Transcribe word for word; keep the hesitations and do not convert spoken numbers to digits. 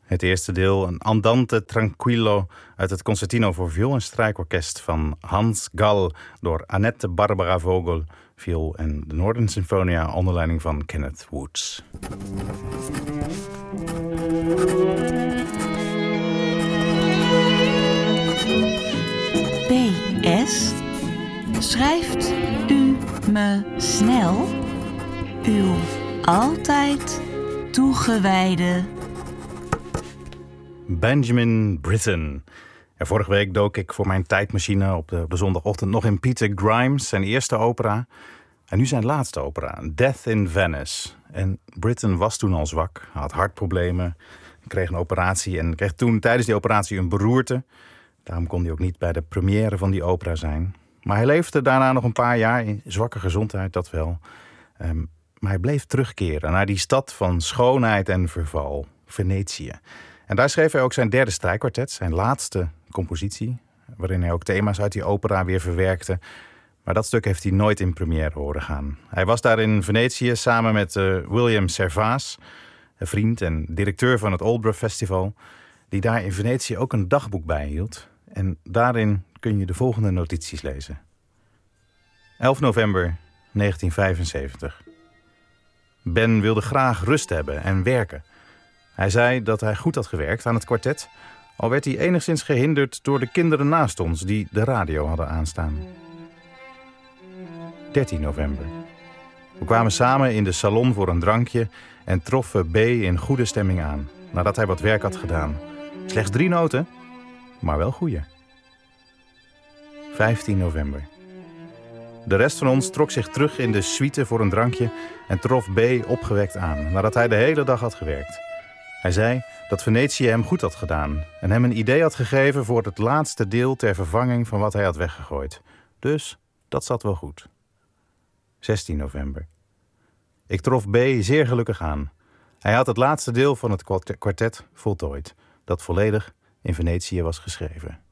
Het eerste deel, een Andante Tranquillo uit het Concertino voor viool en strijkorkest van Hans Gall door Annette Barbara Vogel, viool, en de Northern Sinfonia onder leiding van Kenneth Woods. P S. Schrijft u me snel uw altijd toegewijde Benjamin Britten. Ja, vorige week dook ik voor mijn tijdmachine op de, op de zondagochtend nog in Peter Grimes, zijn eerste opera. En nu zijn laatste opera, Death in Venice. En Britten was toen al zwak, hij had hartproblemen, kreeg een operatie en kreeg toen tijdens die operatie een beroerte. Daarom kon hij ook niet bij de première van die opera zijn. Maar hij leefde daarna nog een paar jaar in zwakke gezondheid, dat wel. Um, maar hij bleef terugkeren naar die stad van schoonheid en verval, Venetië. En daar schreef hij ook zijn derde strijkkwartet, zijn laatste compositie, waarin hij ook thema's uit die opera weer verwerkte. Maar dat stuk heeft hij nooit in première horen gaan. Hij was daar in Venetië samen met uh, William Servaas, een vriend en directeur van het Aldborough Festival, die daar in Venetië ook een dagboek bijhield. En daarin kun je de volgende notities lezen. elf november negentien vijfenzeventig. Ben wilde graag rust hebben en werken. Hij zei dat hij goed had gewerkt aan het kwartet, al werd hij enigszins gehinderd door de kinderen naast ons die de radio hadden aanstaan. dertien november. We kwamen samen in de salon voor een drankje en troffen B in goede stemming aan, nadat hij wat werk had gedaan. Slechts drie noten, maar wel goeie. vijftien november. De rest van ons trok zich terug in de suite voor een drankje en trof B opgewekt aan, nadat hij de hele dag had gewerkt. Hij zei dat Venetië hem goed had gedaan en hem een idee had gegeven voor het laatste deel ter vervanging van wat hij had weggegooid. Dus dat zat wel goed. zestien november. Ik trof B zeer gelukkig aan. Hij had het laatste deel van het kwartet voltooid, dat volledig in Venetië was geschreven.